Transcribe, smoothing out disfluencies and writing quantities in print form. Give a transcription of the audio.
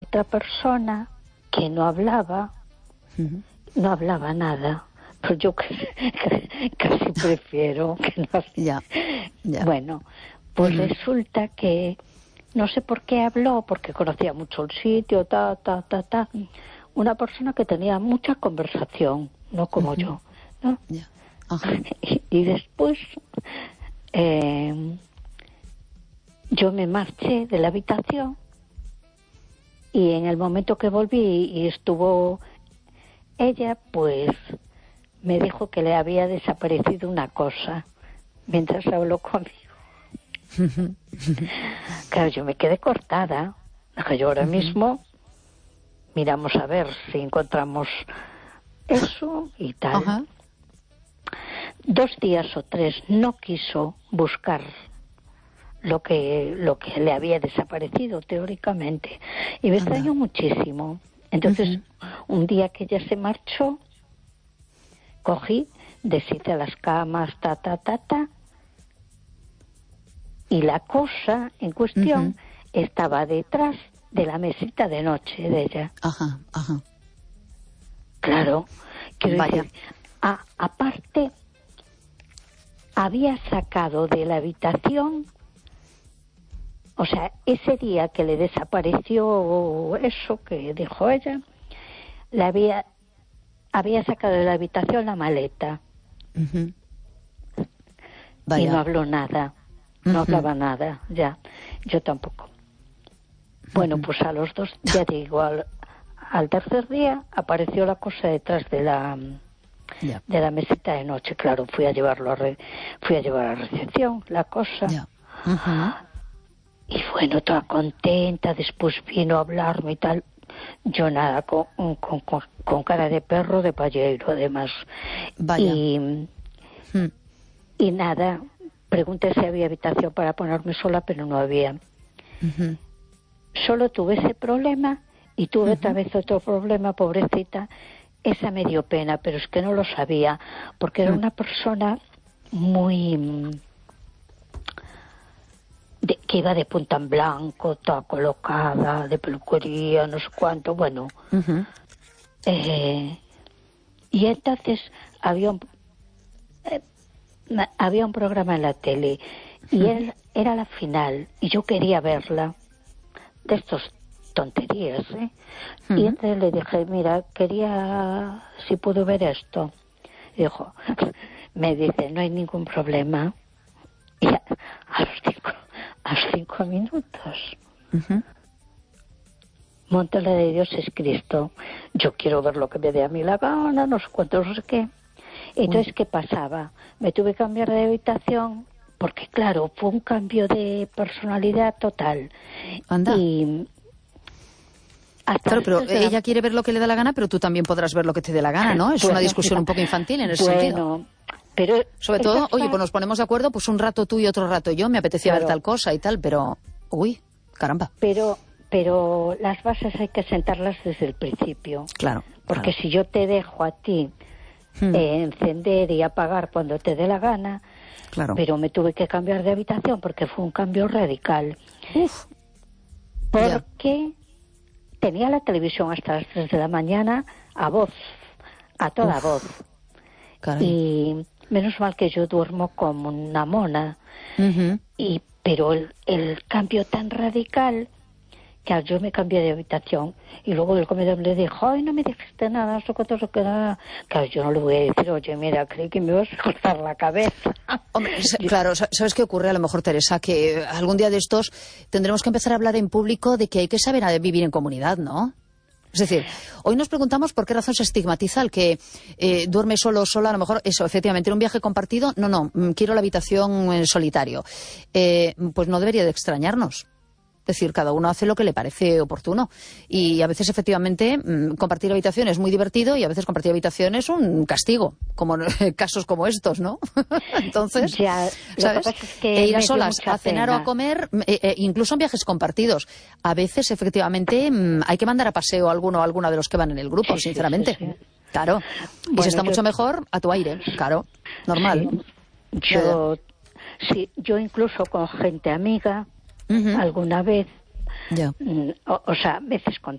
otra persona que no hablaba nada. Pues yo casi prefiero que no. Ya. Bueno, pues resulta que no sé por qué habló, porque conocía mucho el sitio, una persona que tenía mucha conversación, no como yo, ¿no? Ya. Y después yo me marché de la habitación y en el momento que volví y estuvo ella, pues me dijo que le había desaparecido una cosa mientras habló conmigo. Claro, yo me quedé cortada. Yo ahora mismo miramos a ver si encontramos eso y tal. 2 días o 3 no quiso buscar lo que le había desaparecido teóricamente y me extrañó muchísimo. Entonces un día que ella se marchó, cogí, deshice las camas, y la cosa en cuestión estaba detrás de la mesita de noche de ella. Claro, quiero decir, aparte había sacado de la habitación, o sea, ese día que le desapareció eso que dijo ella, había sacado de la habitación la maleta. Y no habló nada. No hablaba nada, ya. Yo tampoco. Bueno, pues a los 2, ya digo, al tercer día apareció la cosa detrás de la mesita de noche. Claro, fui a llevar a la recepción la cosa. Y bueno, toda contenta. Después vino a hablarme y tal. Yo nada, con cara de perro de payero, además. Y nada. Pregunté si había habitación para ponerme sola, pero no había. Solo tuve ese problema y tuve otra vez otro problema, pobrecita. Esa me dio pena, pero es que no lo sabía, porque era una persona muy... que iba de punta en blanco, toda colocada, de peluquería, no sé cuánto, bueno. Y entonces había un programa en la tele y él era la final y yo quería verla, de estos tonterías, y entonces le dije, mira, quería si puedo ver esto. Y dijo, me dice, no hay ningún problema. Y a los 5 minutos monta la de Dios es Cristo, yo quiero ver lo que me dé a mí la gana, no sé cuánto, no sé qué. Entonces, ¿qué pasaba? Me tuve que cambiar de habitación porque, claro, fue un cambio de personalidad total. Y claro, pero ella quiere ver lo que le da la gana, pero tú también podrás ver lo que te dé la gana, ¿no? Es una discusión un poco infantil en ese sentido. Pero sobre todo, oye, pues nos ponemos de acuerdo, pues un rato tú y otro rato yo, me apetecía ver tal cosa y tal, pero, uy, caramba. Pero las bases hay que sentarlas desde el principio. Claro. Porque si yo te dejo a ti encender y apagar cuando te dé la gana, pero me tuve que cambiar de habitación porque fue un cambio radical. Porque tenía la televisión hasta las 3 de la mañana a toda voz. Caray. Y menos mal que yo duermo como una mona. Pero el cambio tan radical, que yo me cambié de habitación y luego el comedor le dijo, ay, no me dijiste nada, eso cuánto se queda. Claro, yo no le voy a decir, oye, mira, creí que me ibas a cortar la cabeza. Hombre, claro, ¿sabes qué ocurre a lo mejor, Teresa? Que algún día de estos tendremos que empezar a hablar en público de que hay que saber vivir en comunidad, ¿no? Es decir, hoy nos preguntamos por qué razón se estigmatiza el que duerme solo o sola, a lo mejor eso, efectivamente, en un viaje compartido, no, quiero la habitación en solitario. Pues no debería de extrañarnos. Es decir, cada uno hace lo que le parece oportuno. Y a veces, efectivamente, compartir habitación es muy divertido y a veces compartir habitación es un castigo, como en casos como estos, ¿no? Entonces, ¿sabes? Es que ir a solas a cenar o a comer, incluso en viajes compartidos. A veces, efectivamente, hay que mandar a paseo a alguno o alguna de los que van en el grupo, sinceramente. Sí. Claro. Bueno, y si está mucho mejor, a tu aire, claro, normal. Yo incluso con gente amiga, alguna vez, o sea, veces con